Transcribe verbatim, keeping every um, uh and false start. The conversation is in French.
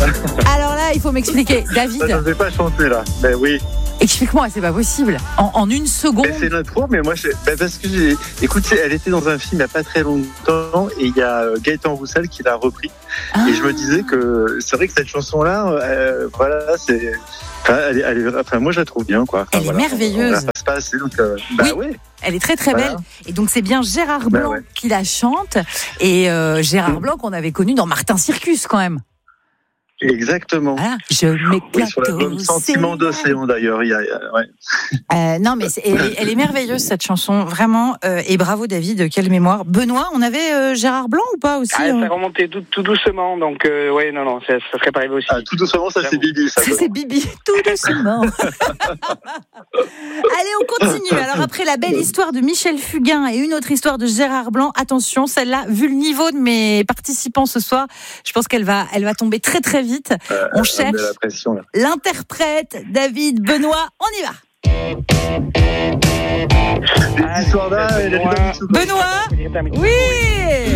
Alors là, il faut m'expliquer. David. Je ne vais pas chanter là. Ben oui. Explique-moi, c'est pas possible. En, en une seconde. Ben, c'est l'intro, mais moi, je... ben, parce que j'ai. Écoute, elle était dans un film il n'y a pas très longtemps et il y a Gaëtan Roussel qui l'a repris. Ah. Et je me disais que c'est vrai que cette chanson-là, euh, voilà, c'est. Enfin, elle est, elle est... enfin, moi, je la trouve bien, quoi. Enfin, elle voilà. est merveilleuse. Ça passe pas assez, donc. Euh... Bah, oui. oui. Elle est très très belle. Voilà. Et donc c'est bien Gérard Blanc bah ouais. qui la chante. Et euh, Gérard mmh. Blanc qu'on avait connu dans Martin Circus quand même. Exactement. Voilà, je m'éclate. Oui, sur l'album Sentiment d'océan d'ailleurs. Il y a, ouais. euh, non mais c'est, elle, elle est merveilleuse cette chanson, vraiment. Euh, et bravo David, quelle mémoire. Benoît, on avait euh, Gérard Blanc ou pas aussi ah, hein ça remontait tout, tout doucement, donc euh, ouais non non, ça, ça serait pas arrivé aussi. Ah, tout doucement, ça c'est Bibi. Ça, ça c'est Bibi, tout doucement. Allez, on continue. Alors après la belle histoire de Michel Fugain et une autre histoire de Gérard Blanc, attention, celle-là, vu le niveau de mes participants ce soir, je pense qu'elle va, elle va tomber très très vite. Vite. Euh, on cherche la pression, là. L'interprète David Benoît, on y va. Ah, Benoît, Benoît, oui.